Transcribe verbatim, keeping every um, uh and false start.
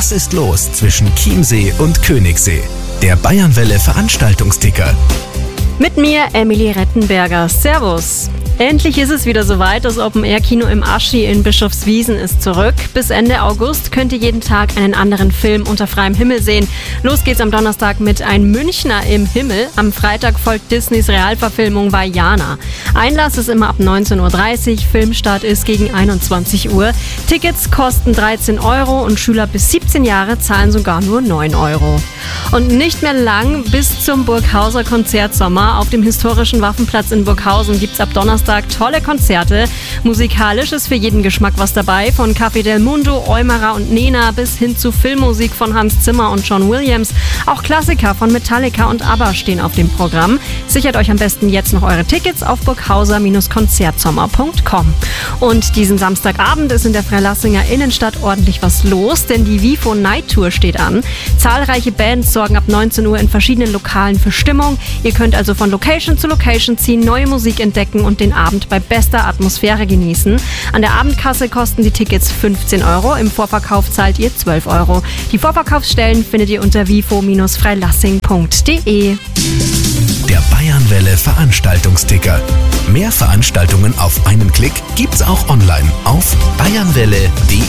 Was ist los zwischen Chiemsee und Königssee? Der Bayernwelle Veranstaltungsticker. Mit mir Emily Rettenberger. Servus. Endlich ist es wieder soweit. Das Open-Air-Kino im Aschi in Bischofswiesen ist zurück. Bis Ende August könnt ihr jeden Tag einen anderen Film unter freiem Himmel sehen. Los geht's am Donnerstag mit Ein Münchner im Himmel. Am Freitag folgt Disneys Realverfilmung Vaiana. Einlass ist immer ab neunzehn Uhr dreißig. Filmstart ist gegen einundzwanzig Uhr. Tickets kosten dreizehn Euro und Schüler bis siebzehn Jahre zahlen sogar nur neun Euro. Und nicht mehr lang bis zum Burghauser Konzertsommer. Auf dem historischen Waffenplatz in Burghausen gibt's ab Donnerstag tolle Konzerte. Musikalisch ist für jeden Geschmack was dabei. Von Café del Mundo, Eumara und Nena bis hin zu Filmmusik von Hans Zimmer und John Williams. Auch Klassiker von Metallica und ABBA stehen auf dem Programm. Sichert euch am besten jetzt noch eure Tickets auf burghauser Konzertsommer punkt com. Und diesen Samstagabend ist in der Freilassinger Innenstadt ordentlich was los, denn die Vifo Night Tour steht an. Zahlreiche Bands sorgen ab neunzehn Uhr in verschiedenen Lokalen für Stimmung. Ihr könnt also von Location zu Location ziehen, neue Musik entdecken und den Abend bei bester Atmosphäre genießen. An der Abendkasse kosten die Tickets fünfzehn Euro, im Vorverkauf zahlt ihr zwölf Euro. Die Vorverkaufsstellen findet ihr unter vifo freilassing punkt de. Der Bayernwelle Veranstaltungsticker. Mehr Veranstaltungen auf einen Klick gibt's auch online auf bayernwelle punkt de.